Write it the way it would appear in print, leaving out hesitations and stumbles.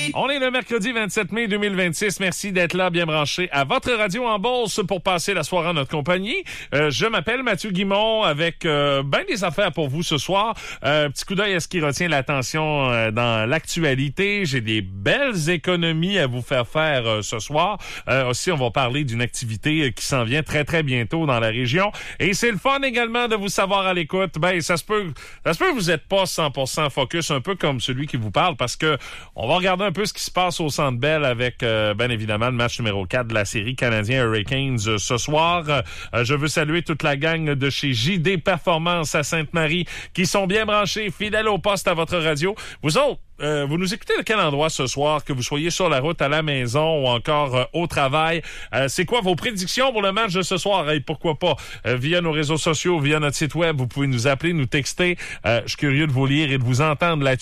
On est le mercredi 27 mai 2026. Merci d'être là, bien branché à votre radio en Beauce pour passer la soirée en notre compagnie. Je m'appelle Mathieu Guimond avec ben des affaires pour vous ce soir. Petit coup d'œil à ce qui retient l'attention dans l'actualité. J'ai des belles économies à vous faire ce soir. Aussi, on va parler d'une activité qui s'en vient très, très bientôt dans la région. Et c'est le fun également de vous savoir à l'écoute. Ben, ça se peut que vous n'êtes pas 100% focus, un peu comme celui qui vous parle, parce que on va regarder un peu ce qui se passe au Centre Bell avec, bien évidemment, le match numéro 4 de la série Canadien Hurricanes ce soir. Je veux saluer toute la gang de chez JD Performance à Sainte-Marie qui sont bien branchés, fidèles au poste à votre radio. Vous autres, vous nous écoutez de quel endroit ce soir, que vous soyez sur la route, à la maison ou encore au travail? C'est quoi vos prédictions pour le match de ce soir? Et pourquoi pas via nos réseaux sociaux, via notre site web, vous pouvez nous appeler, nous texter. Je suis curieux de vous lire et de vous entendre là-dessus.